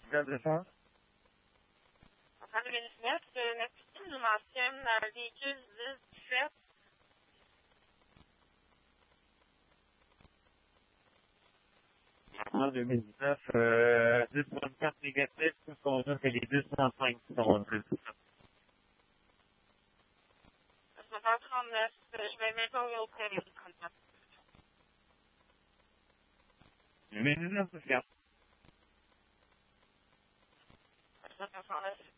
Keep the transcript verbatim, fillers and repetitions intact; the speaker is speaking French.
Date de naissance? Enfant deux mille dix-neuf, euh, notre système nous mentionne euh, véhicule dix dix-sept. En deux mille dix-neuf, euh, dix vingt-quatre négatifs, tout ce qu'on a, c'est les deux cent cinq qui sont en plus. soixante trente-neuf, euh, je vais mettre au auprès des trente-neuf. deux mille dix-neuf, c'est fiable. soixante trente-neuf.